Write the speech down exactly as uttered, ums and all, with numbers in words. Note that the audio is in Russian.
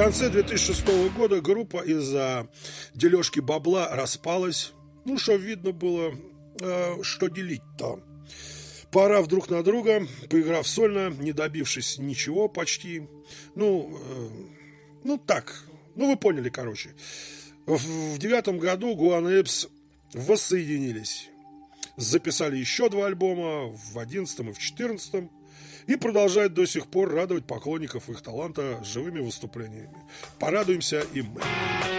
конце две тысячи шестого года группа из-за дележки бабла распалась. Ну, что видно было, э, что делить-то. Пора друг на друга, поиграв сольно, не добившись ничего почти. Ну, э, ну так, ну вы поняли, короче. В девятом году Гуан Эйпс воссоединились. Записали еще два альбома в одиннадцатом и в четырнадцатом. И продолжают до сих пор радовать поклонников их таланта живыми выступлениями. Порадуемся и мы.